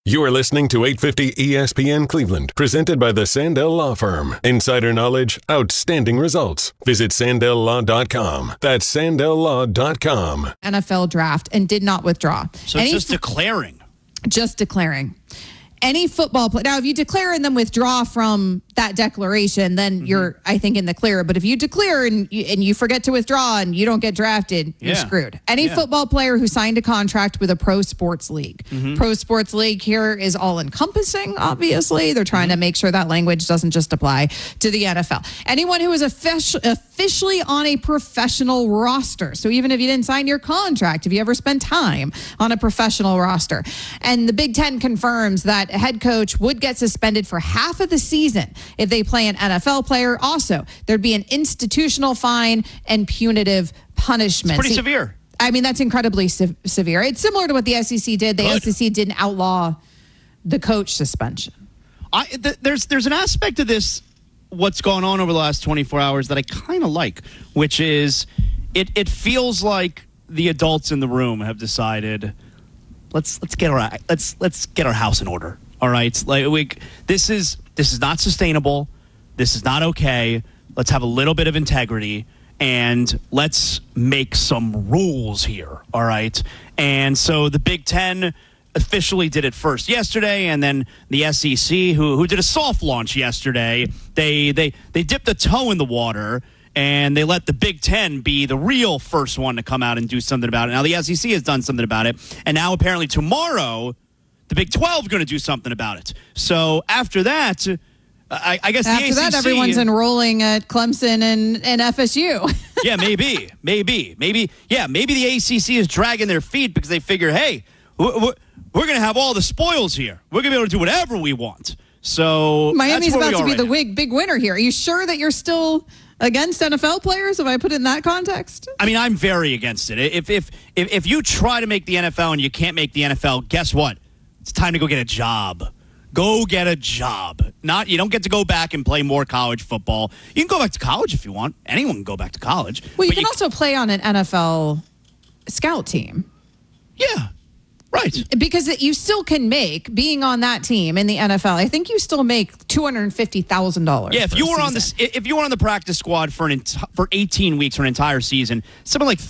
You're listening to 850 ESPN Cleveland, presented by the Sandell Law Firm. Insider knowledge, outstanding results. Visit SandellLaw.com. That's SandellLaw.com. NFL draft and did not withdraw. So it's just declaring. Just declaring. Any football player. Now, if you declare and then withdraw from that declaration, then you're, I think, in the clear. But if you declare and you forget to withdraw and you don't get drafted, you're screwed. Any football player who signed a contract with a pro sports league. Pro sports league here is all-encompassing, obviously. They're trying to make sure that language doesn't just apply to the NFL. Anyone who is officially on a professional roster. So even if you didn't sign your contract, if you ever spent time on a professional roster. And the Big Ten confirms that a head coach would get suspended for half of the season if they play an NFL player. Also, there'd be an institutional fine and punitive punishment. It's pretty severe. I mean, that's incredibly severe. It's similar to what the SEC did. The SEC didn't outlaw the coach suspension. There's an aspect of this, what's going on over the last 24 hours that I kind of like, which is it feels like the adults in the room have decided, let's get our house in order. All right, this is not sustainable. This is not okay. Let's have a little bit of integrity and let's make some rules here. All right, and so the Big Ten officially did it first yesterday, and then the SEC, who did a soft launch yesterday, they dipped a toe in the water. And they let the Big Ten be the real first one to come out and do something about it. Now, the SEC has done something about it. And now, apparently, tomorrow, the Big 12 is going to do something about it. So, after that, I guess the ACC... After that, everyone's enrolling at Clemson and FSU. Yeah, maybe. Yeah, maybe the ACC is dragging their feet because they figure, hey, we're going to have all the spoils here. We're going to be able to do whatever we want. So, Miami's about to be the right big winner here. Are you sure that you're still against NFL players, if I put it in that context? I mean, I'm very against it. If you try to make the NFL and you can't make the NFL, guess what? It's time to go get a job. Go get a job. You don't get to go back and play more college football. You can go back to college if you want. Anyone can go back to college. Well, you can also play on an NFL scout team. Yeah. Right. Because you still can make, being on that team in the NFL, I think you still make $250,000. Yeah, if you were on the practice squad for 18 weeks for an entire season, something like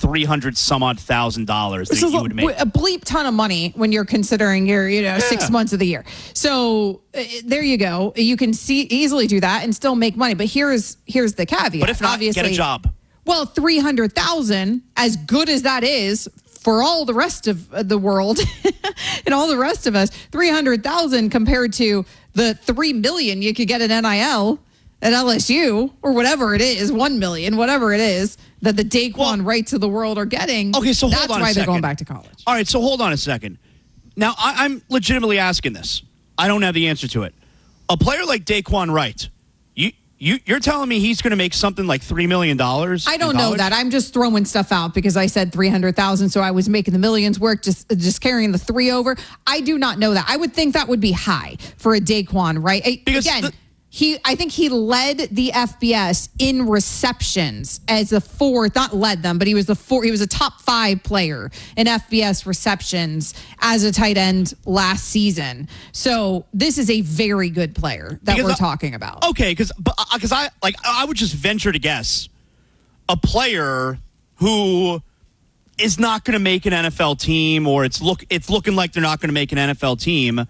$300,000 This is you would make. A bleep ton of money when you're considering your 6 months of the year. So there you go. You can easily do that and still make money. But here's the caveat. But if not, obviously, get a job. Well, $300,000, as good as that is for all the rest of the world and all the rest of us, $300,000 compared to the $3 million you could get at NIL at LSU or whatever it is, $1 million, whatever it is that the Daquan Wrights of the world are getting. Okay, so hold on a second. That's why they're going back to college. All right, so hold on a second. Now, I'm legitimately asking this. I don't have the answer to it. A player like Daquan Wright, you're telling me he's going to make something like $3 million? I don't know that. I'm just throwing stuff out because I said $300,000, so I was making the millions work, just carrying the 3 over. I do not know that. I would think that would be high for a Daquan, right? Because I think he led the FBS in receptions as the fourth, not led them, but he was he was a top 5 player in FBS receptions as a tight end last season. So this is a very good player that we're talking about. Okay, because I would just venture to guess a player who is not going to make an NFL team, or it's looking like they're not going to make an NFL team.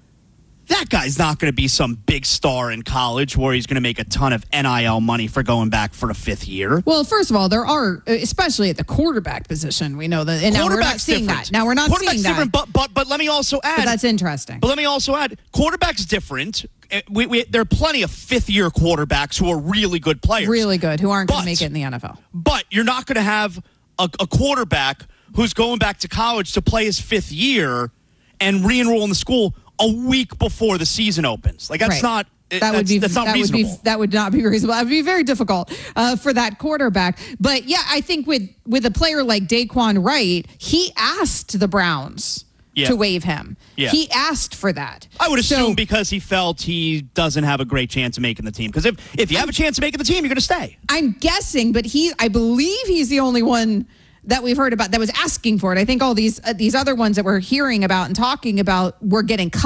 That guy's not going to be some big star in college where he's going to make a ton of NIL money for going back for a 5th year. Well, first of all, there are, especially at the quarterback position, we know that. And now we're not seeing that. Now we're not seeing that. Different, but let me also add. But that's interesting. But let me also add, quarterback's different. There are plenty of 5th-year quarterbacks who are really good players. Really good, who aren't going to make it in the NFL. But you're not going to have a quarterback who's going back to college to play his 5th year and re-enroll in the school a week before the season opens. Like, that's not... That's not reasonable. That would not be reasonable. That would be very difficult for that quarterback. But yeah, I think with a player like Daquan Wright, he asked the Browns to waive him. Yeah. He asked for that. I would assume because he felt he doesn't have a great chance of making the team. Because if you have a chance of making the team, you're going to stay. I'm guessing, but I believe he's the only one that we've heard about that was asking for it. I think all these other ones that we're hearing about and talking about were getting cut.